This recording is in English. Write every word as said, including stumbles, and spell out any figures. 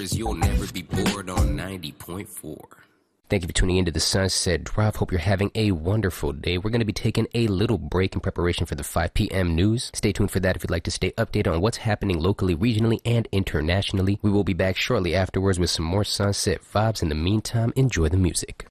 cause you'll never be bored on ninety point four. Thank you for tuning into the Sunset Drive. Hope you're having a wonderful day. We're going to be taking a little break in preparation for the five p.m. news. Stay tuned for that if you'd like to stay updated on what's happening locally, regionally, and internationally. We will be back shortly afterwards with some more Sunset vibes. In the meantime, enjoy the music.